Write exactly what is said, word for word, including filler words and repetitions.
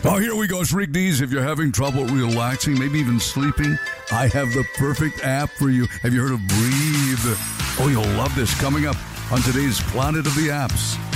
Oh, here we go, Shriek D's. If you're having trouble relaxing, maybe even sleeping, I have the perfect app for you. Have you heard of Breathe? Oh, you'll love this. Coming up on today's Planet of the Apps.